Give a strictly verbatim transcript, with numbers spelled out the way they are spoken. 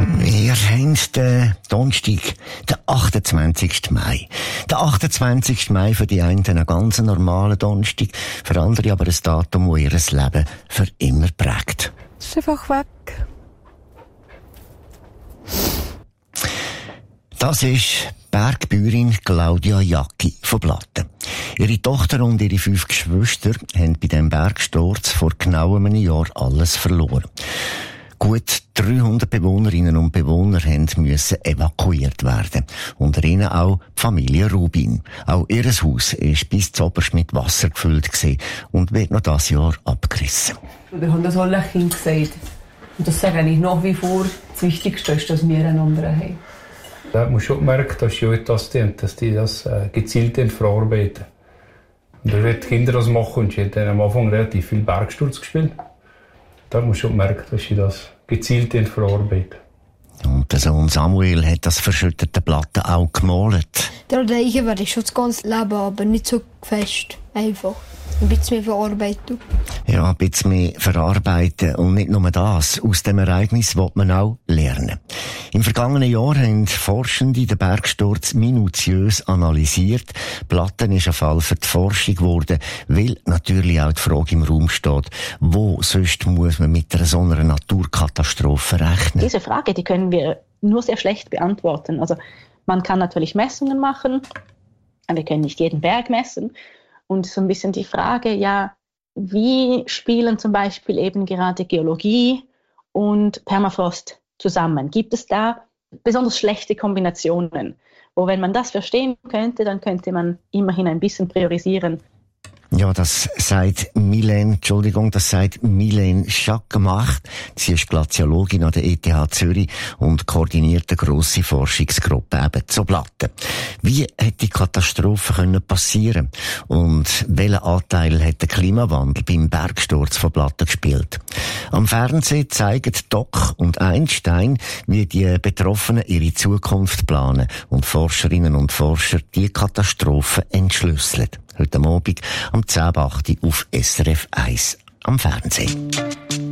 Wir haben den Donnerstag, den achtundzwanzigsten Mai. Der achtundzwanzigste Mai für die einen ein ganz normaler Donnerstag, für andere aber ein Datum, das ihr Leben für immer prägt. Es ist einfach weg. Das ist Bergbäuerin Claudia Jacki von Blatten. Ihre Tochter und ihre fünf Geschwister haben bei diesem Bergsturz vor genau einem Jahr alles verloren. Gut dreihundert Bewohnerinnen und Bewohner mussten evakuiert werden. Unter ihnen auch die Familie Rubin. Auch ihr Haus war bis zuoberst mit Wasser gefüllt und wird noch dieses Jahr abgerissen. Wir haben das alle Kind gesagt. Und das sage ich nach wie vor, das Wichtigste ist, dass wir einander haben. Da hat man schon gemerkt, dass die das tun, dass die das äh, gezielt verarbeiten. Und da wird die Kinder das machen und sie haben am Anfang relativ viel Bergsturz gespielt. Da hat man schon gemerkt, dass sie das gezielt verarbeiten. Und der Sohn Samuel hat das verschüttete Blatt auch gemalt. Der Reichen werde ich schon das ganze Leben, aber nicht so fest. Einfach. Ein bisschen mehr verarbeiten. Ja, ein bisschen mehr verarbeiten. Und nicht nur das. Aus dem Ereignis will man auch lernen. Im vergangenen Jahr haben Forschende den Bergsturz minutiös analysiert. Platten ist ein Fall für die Forschung geworden, weil natürlich auch die Frage im Raum steht, wo sonst muss man mit einer so einer Naturkatastrophe rechnen? Diese Frage, die können wir nur sehr schlecht beantworten. Also man kann natürlich Messungen machen, aber wir können nicht jeden Berg messen. Und so ein bisschen die Frage, ja, wie spielen zum Beispiel eben gerade Geologie und Permafrost zusammen? Gibt es da besonders schlechte Kombinationen? Wo, wenn man das verstehen könnte, dann könnte man immerhin ein bisschen priorisieren. Ja, das sagt Milène, Entschuldigung, das sagt Milène Schack-Macht. Sie ist Glaziologin an der E T H Zürich und koordiniert eine grosse Forschungsgruppe eben zu Blatten. Wie hätte die Katastrophe können passieren? Und welchen Anteil hat der Klimawandel beim Bergsturz von Blatten gespielt? Am Fernsehen zeigen Doc und Einstein, wie die Betroffenen ihre Zukunft planen und Forscherinnen und Forscher die Katastrophe entschlüsseln. Heute Abend am zehn Uhr acht auf S R F eins am Fernsehen.